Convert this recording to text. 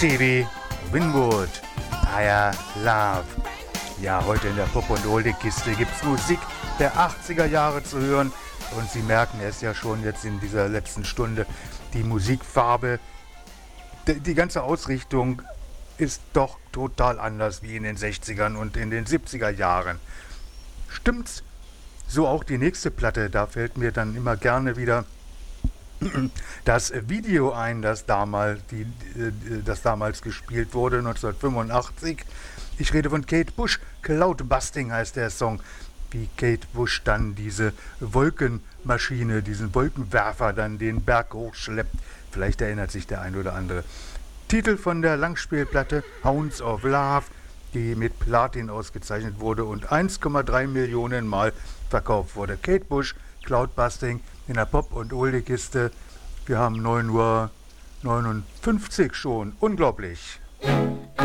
Stevie Winwood, Higher Love. Ja, heute in der Pop- und Oldie-Kiste gibt's Musik der 80er Jahre zu hören. Und Sie merken es ja schon jetzt in dieser letzten Stunde, die Musikfarbe, die ganze Ausrichtung ist doch total anders wie in den 60ern und in den 70er Jahren. Stimmt's? So auch die nächste Platte, da fällt mir dann immer gerne wieder das Video ein, das damals gespielt wurde, 1985. Ich rede von Kate Bush, Cloudbusting heißt der Song. Wie Kate Bush dann diese Wolkenmaschine, diesen Wolkenwerfer dann den Berg hochschleppt. Vielleicht erinnert sich der ein oder andere. Titel von der Langspielplatte Hounds of Love, die mit Platin ausgezeichnet wurde und 1,3 Millionen Mal verkauft wurde. Kate Bush, Cloudbusting in der Pop- und Oldie-Kiste. Wir haben 9:59 Uhr schon. Unglaublich.